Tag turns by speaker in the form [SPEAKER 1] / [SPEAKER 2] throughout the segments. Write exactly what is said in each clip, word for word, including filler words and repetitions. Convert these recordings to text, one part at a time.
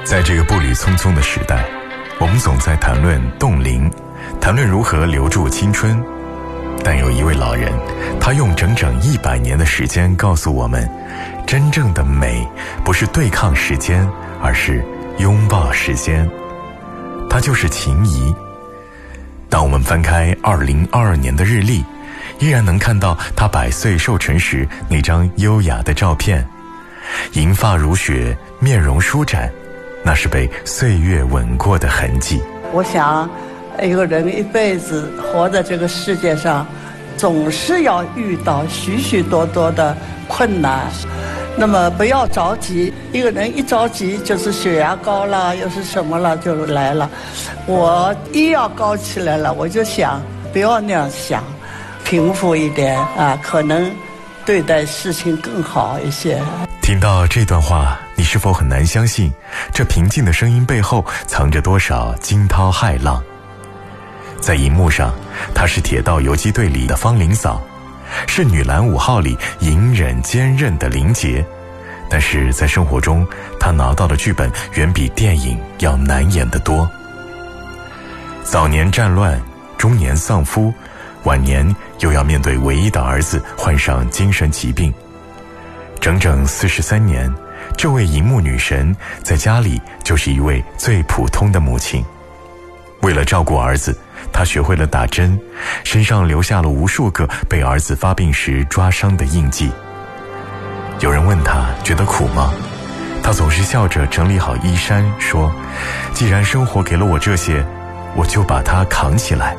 [SPEAKER 1] 在这个步履匆匆的时代，我们总在谈论冻龄，谈论如何留住青春。但有一位老人，他用整整一百年的时间告诉我们，真正的美不是对抗时间，而是拥抱时间。他就是秦怡。当我们翻开二零二二年的日历，依然能看到他百岁寿辰时那张优雅的照片，银发如雪，面容舒展，那是被岁月吻过的痕迹。
[SPEAKER 2] 我想一个人一辈子活在这个世界上，总是要遇到许许多多的困难，那么不要着急，一个人一着急就是血压高了，又是什么了就来了。我一要高起来了，我就想不要那样想，平复一点啊，可能对待事情更好一些。
[SPEAKER 1] 听到这段话，你是否很难相信这平静的声音背后藏着多少惊涛骇浪？在荧幕上，她是铁道游击队里的方林嫂，是女篮五号里隐忍坚韧的林杰，但是在生活中，她拿到的剧本远比电影要难演得多。早年战乱，中年丧夫，晚年又要面对唯一的儿子患上精神疾病。整整四十三年，这位荧幕女神在家里就是一位最普通的母亲。为了照顾儿子，她学会了打针，身上留下了无数个被儿子发病时抓伤的印记。有人问她觉得苦吗？她总是笑着整理好衣衫，说：既然生活给了我这些，我就把它扛起来。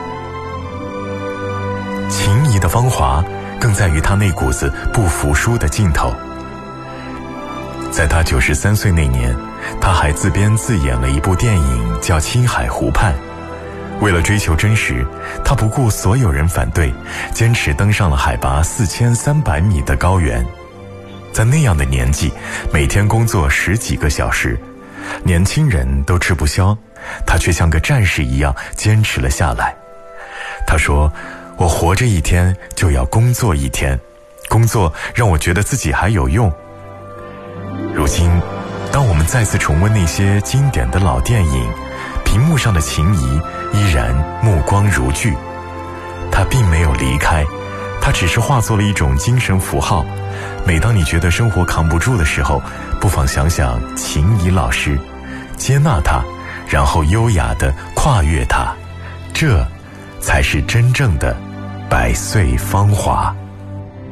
[SPEAKER 1] 秦怡的芳华更在于她那股子不服输的劲头。在她九十三岁那年，她还自编自演了一部电影叫《青海湖畔》。为了追求真实，她不顾所有人反对，坚持登上了海拔四千三百米的高原。在那样的年纪，每天工作十几个小时，年轻人都吃不消，她却像个战士一样坚持了下来。她说：我活着一天就要工作一天，工作让我觉得自己还有用。如今，当我们再次重温那些经典的老电影，屏幕上的秦怡依然目光如炬。她并没有离开，她只是化作了一种精神符号。每当你觉得生活扛不住的时候，不妨想想秦怡老师，接纳她，然后优雅地跨越她，这才是真正的百岁芳华。